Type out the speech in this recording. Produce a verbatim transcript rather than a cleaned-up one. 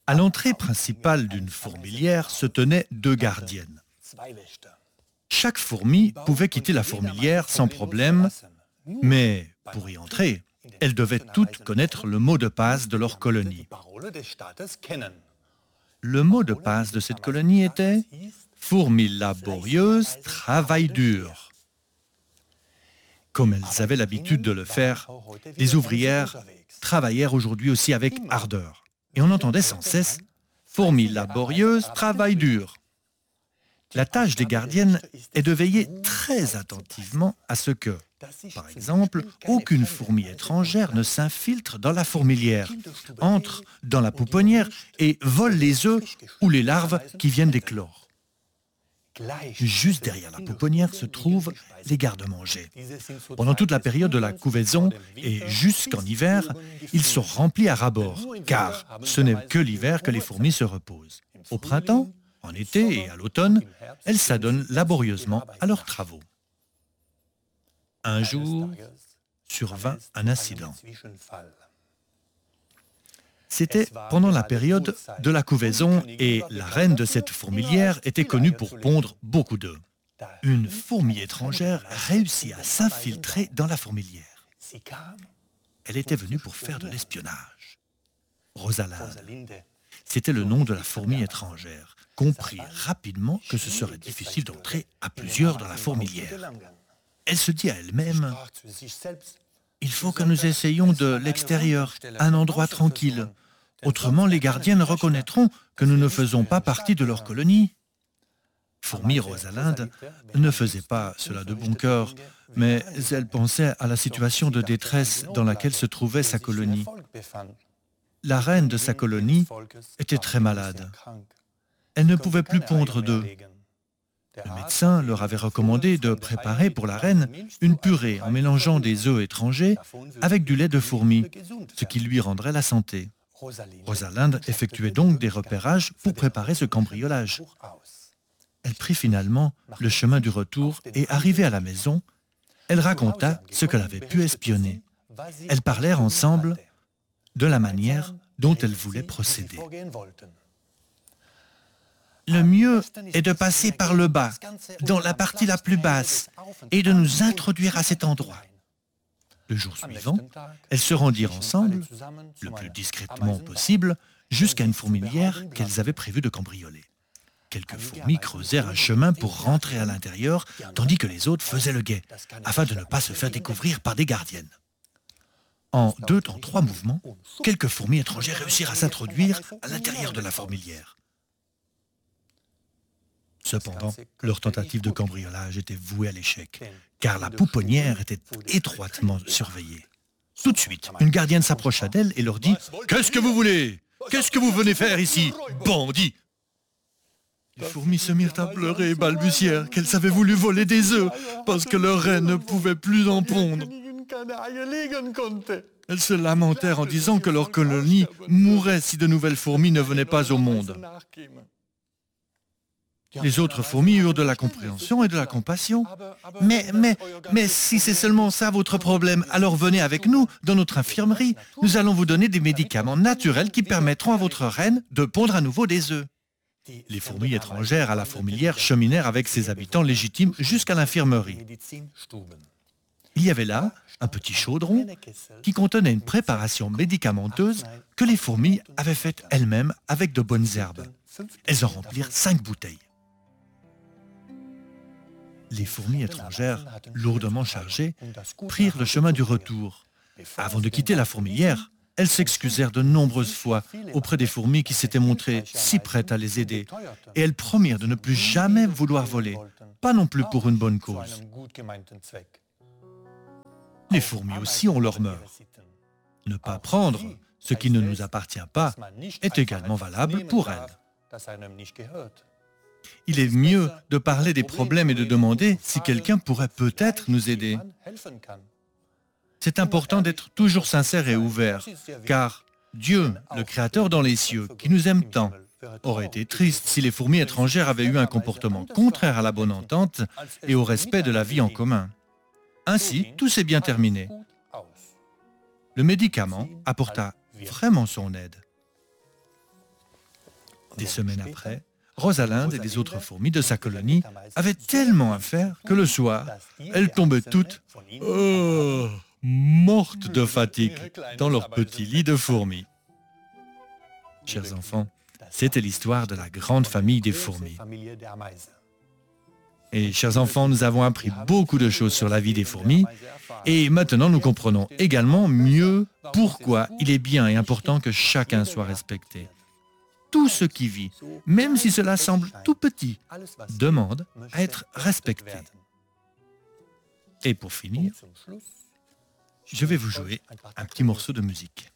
À l'entrée principale d'une fourmilière se tenaient deux gardiennes. Chaque fourmi pouvait quitter la fourmilière sans problème, mais pour y entrer, elles devaient toutes connaître le mot de passe de leur colonie. Le mot de passe de cette colonie était « Fourmi laborieuse, travail dur ». Comme elles avaient l'habitude de le faire, les ouvrières travaillèrent aujourd'hui aussi avec ardeur. Et on entendait sans cesse « Fourmi laborieuse, travail dur ». La tâche des gardiennes est de veiller très attentivement à ce que, par exemple, aucune fourmi étrangère ne s'infiltre dans la fourmilière, entre dans la pouponnière et vole les œufs ou les larves qui viennent d'éclore. Juste derrière la pouponnière se trouvent les garde-manger. Pendant toute la période de la couvaison et jusqu'en hiver, ils sont remplis à ras-bord, car ce n'est que l'hiver que les fourmis se reposent. Au printemps, en été et à l'automne, elles s'adonnent laborieusement à leurs travaux. Un jour survint un incident. C'était pendant la période de la couvaison et la reine de cette fourmilière était connue pour pondre beaucoup d'œufs. Une fourmi étrangère réussit à s'infiltrer dans la fourmilière. Elle était venue pour faire de l'espionnage. Rosalinde, c'était le nom de la fourmi étrangère, comprit rapidement que ce serait difficile d'entrer à plusieurs dans la fourmilière. Elle se dit à elle-même « Il faut que nous essayions de l'extérieur, un endroit tranquille. Autrement, les gardiennes reconnaîtront que nous ne faisons pas partie de leur colonie. » Fourmi Rosalinde ne faisait pas cela de bon cœur, mais elle pensait à la situation de détresse dans laquelle se trouvait sa colonie. La reine de sa colonie était très malade. Elle ne pouvait plus pondre d'œufs. Le médecin leur avait recommandé de préparer pour la reine une purée en mélangeant des œufs étrangers avec du lait de fourmi, ce qui lui rendrait la santé. Rosalinde effectuait donc des repérages pour préparer ce cambriolage. Elle prit finalement le chemin du retour et, arrivée à la maison, elle raconta ce qu'elle avait pu espionner. Elles parlèrent ensemble de la manière dont elles voulaient procéder. Le mieux est de passer par le bas, dans la partie la plus basse, et de nous introduire à cet endroit. Le jour suivant, elles se rendirent ensemble, le plus discrètement possible, jusqu'à une fourmilière qu'elles avaient prévu de cambrioler. Quelques fourmis creusèrent un chemin pour rentrer à l'intérieur, tandis que les autres faisaient le guet, afin de ne pas se faire découvrir par des gardiennes. En deux temps trois mouvements, quelques fourmis étrangères réussirent à s'introduire à l'intérieur de la fourmilière. Cependant, leur tentative de cambriolage était vouée à l'échec, car la pouponnière était étroitement surveillée. Tout de suite, une gardienne s'approcha d'elle et leur dit « Qu'est-ce que vous voulez? Qu'est-ce que vous venez faire ici, bandits ?» Les fourmis se mirent à pleurer et balbutièrent qu'elles avaient voulu voler des œufs parce que leur reine ne pouvait plus en pondre. Elles se lamentèrent en disant que leur colonie mourrait si de nouvelles fourmis ne venaient pas au monde. Les autres fourmis eurent de la compréhension et de la compassion. Mais, mais, mais si c'est seulement ça votre problème, alors venez avec nous dans notre infirmerie. Nous allons vous donner des médicaments naturels qui permettront à votre reine de pondre à nouveau des œufs. Les fourmis étrangères à la fourmilière cheminèrent avec ses habitants légitimes jusqu'à l'infirmerie. Il y avait là un petit chaudron qui contenait une préparation médicamenteuse que les fourmis avaient faite elles-mêmes avec de bonnes herbes. Elles en remplirent cinq bouteilles. Les fourmis étrangères, lourdement chargées, prirent le chemin du retour. Avant de quitter la fourmilière, elles s'excusèrent de nombreuses fois auprès des fourmis qui s'étaient montrées si prêtes à les aider, et elles promirent de ne plus jamais vouloir voler, pas non plus pour une bonne cause. Les fourmis aussi ont leurs mœurs. Ne pas prendre ce qui ne nous appartient pas est également valable pour elles. Il est mieux de parler des problèmes et de demander si quelqu'un pourrait peut-être nous aider. C'est important d'être toujours sincère et ouvert, car Dieu, le Créateur dans les cieux, qui nous aime tant, aurait été triste si les fourmis étrangères avaient eu un comportement contraire à la bonne entente et au respect de la vie en commun. Ainsi, tout s'est bien terminé. Le médicament apporta vraiment son aide. Des semaines après, Rosalinde et les autres fourmis de sa colonie avaient tellement à faire que le soir, elles tombaient toutes oh, mortes de fatigue dans leur petit lit de fourmis. Chers enfants, c'était l'histoire de la grande famille des fourmis. Et chers enfants, nous avons appris beaucoup de choses sur la vie des fourmis et maintenant nous comprenons également mieux pourquoi il est bien et important que chacun soit respecté. Tout ce qui vit, même si cela semble tout petit, demande à être respecté. Et pour finir, je vais vous jouer un petit morceau de musique.